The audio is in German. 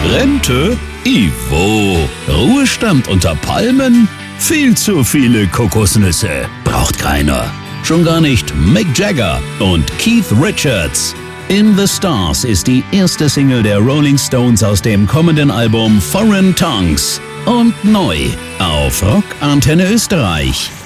Rente? Ivo. Ruhestand unter Palmen? Viel zu viele Kokosnüsse. Braucht keiner. Schon gar nicht Mick Jagger und Keith Richards. In the Stars ist die erste Single der Rolling Stones aus dem kommenden Album Foreign Tongues. Und neu auf Rock Antenne Österreich.